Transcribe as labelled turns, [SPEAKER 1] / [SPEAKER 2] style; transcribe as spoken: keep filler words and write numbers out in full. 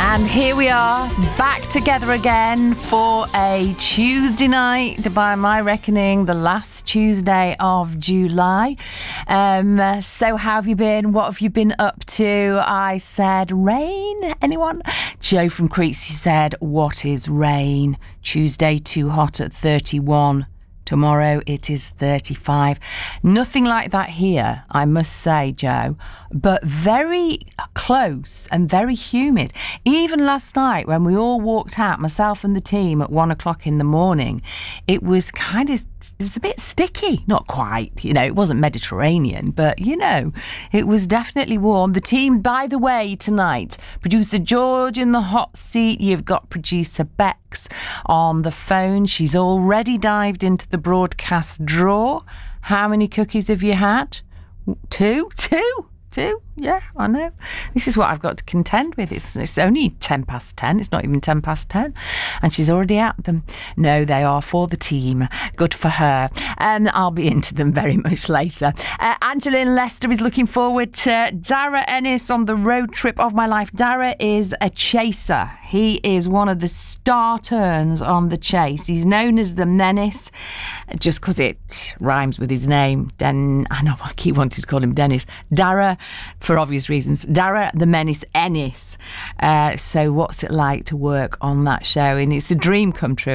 [SPEAKER 1] And here we are, back together again for a Tuesday night, by my reckoning, the last Tuesday of July. Um, so how have you been? What have you been up to? I said, rain? Anyone? Joe from Creasy said, what is rain? Tuesday too hot at thirty-one. Tomorrow it is thirty-five. Nothing like that here, I must say, Joe, but very close and very humid. Even last night when we all walked out, myself and the team, at one o'clock in the morning, it was kind of, it was a bit sticky. Not quite, you know, it wasn't Mediterranean, but, you know, it was definitely warm. The team, by the way, tonight, producer George in the hot seat. You've got producer Bex on the phone. She's already dived into the broadcast drawer. How many cookies have you had? Two? Two? Two? Yeah, I know. This is what I've got to contend with. It's, it's only ten past ten. It's not even ten past ten. And she's already at them. No, they are for the team. Good for her. And um, I'll be into them very much later. Uh, Angeline Lester is looking forward to Dara Ennis on the road trip of my life. Dara is a chaser. He is one of the star turns on the chase. He's known as the Menace, just because it rhymes with his name. Den- I know I keep wanting to call him Dennis. Dara, for obvious reasons. Dara the Menace Ennis. Uh, so what's it like to work on that show? And it's a dream come true.